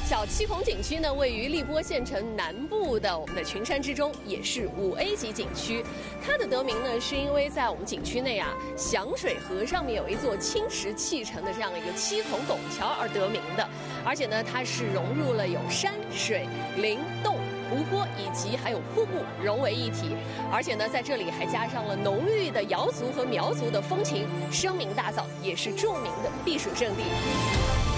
小七孔景区呢，位于荔波县城南部的我们的群山之中，也是5A 级景区。它的得名呢，是因为在我们景区内啊，响水河上面有一座青石砌成的这样的一个七孔拱桥而得名的。而且呢，它是融入了有山水、林洞、湖泊以及还有瀑布融为一体。而且呢，在这里还加上了浓郁的瑶族和苗族的风情，声名大噪，也是著名的避暑胜地。